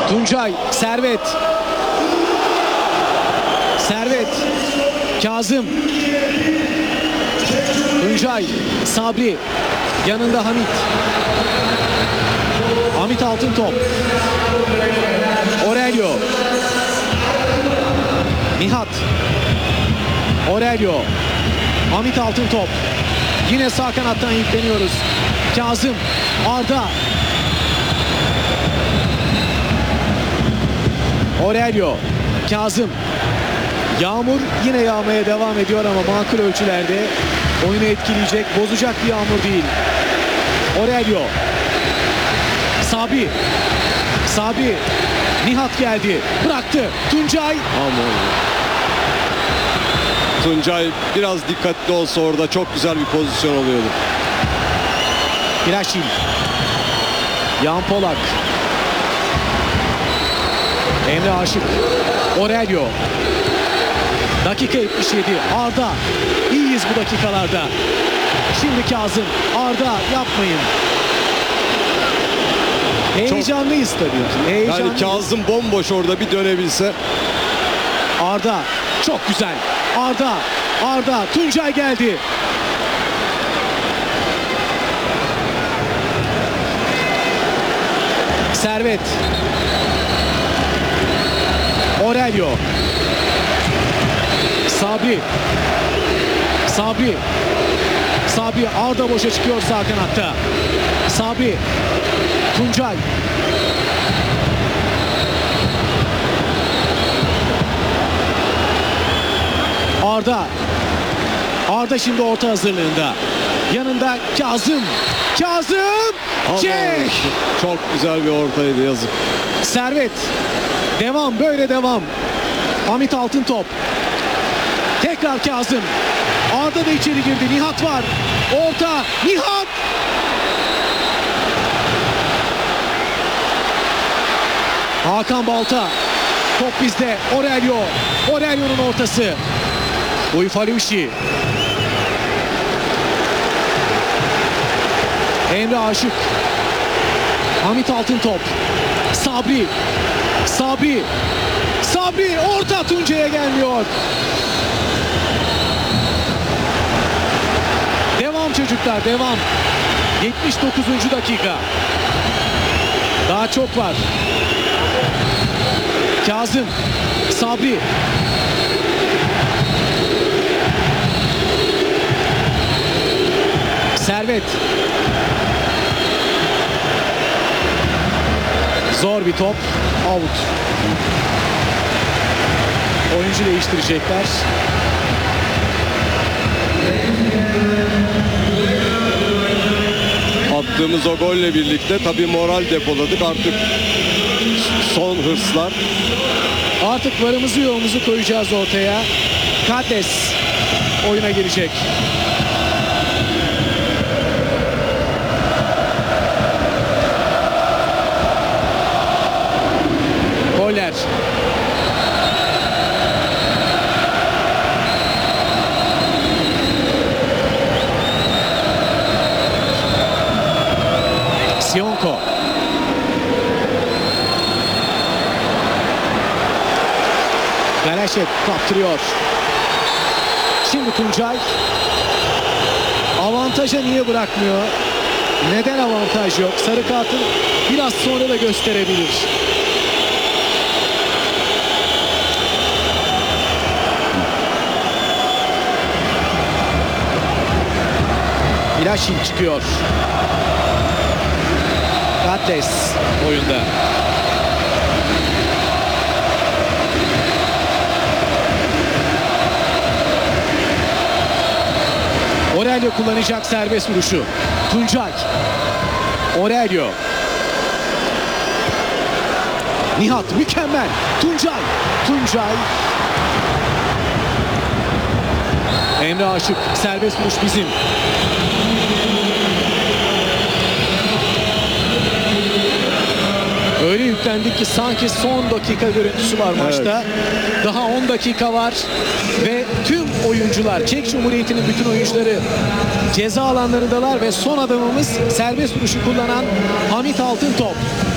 Tuncay, Servet. Servet, Kazım. Tuncay, Sabri. Yanında Hamit. Hamit Altıntop. Aurelio. Nihat. Aurelio. Hamit Altıntop. Yine sağ kanattan yükleniyoruz. Kazım, Arda. Aurelio, Kazım. Yağmur yine yağmaya devam ediyor ama makul ölçülerde. Oyunu etkileyecek, bozacak bir yağmur değil. Aurelio. Sabri. Sabri. Nihat geldi. Bıraktı. Tuncay. Tuncay biraz dikkatli olsa orada çok güzel bir pozisyon oluyordu. Bilaşil. Yan Polak. Emre Aşık. Aurelio. Dakika 77. Arda. İyiyiz bu dakikalarda. Şimdi Kazım. Arda yapmayın. Heyecanlıyız tabii. Heyecanlıyız. Yani Kazım bomboş orada bir dönebilse. Arda. Çok güzel. Arda. Arda. Tuncay geldi. Servet. Aurelio. Sabri. Sabri. Sabri. Arda boşa çıkıyor sağ kanatta. Sabri. Tuncay. Arda. Arda şimdi orta hazırlığında. Yanında Kazım. Kazım. Çek. Çok güzel bir ortaydı, yazık. Servet. Devam, böyle devam. Hamit Altıntop. Tekrar Kazım. Arda da içeri girdi. Nihat var. Orta. Nihat. Hakan Balta. Top bizde. Aurelio. Aurelio'nun ortası. Uyfalushi. Emre Aşık. Hamit Altıntop. Sabri. Sabri. Sabri. Orta Tuncay'a gelmiyor. Devam çocuklar, devam. 79. dakika. Daha çok var. Kazım. Sabri. Servet. Zor bir top. Out. Oyuncu değiştirecekler. Attığımız o golle birlikte tabii moral depoladık. Artık son hırslar. Artık varımızı yoğumuzu koyacağız ortaya. Kades oyuna girecek. Goller. Sionko. Galeşev kaptırıyor. Şimdi Tuncay. Avantaja niye bırakmıyor? Neden avantaj yok? Sarı kartın biraz sonra da gösterebilir. Bilaşin çıkıyor. Kades oyunda. Aurelio kullanacak serbest vuruşu. Tuncay. Aurelio. Nihat mükemmel. Tuncay. Tuncay. Emre Aşık. Serbest vuruş bizim. Öyle yüklendik ki sanki son dakika görüntüsü var maçta. Evet. Daha 10 dakika var ve tüm oyuncular, Çek Cumhuriyeti'nin bütün oyuncuları ceza alanlarındalar ve son adamımız serbest vuruşu kullanan Hamit Altıntop.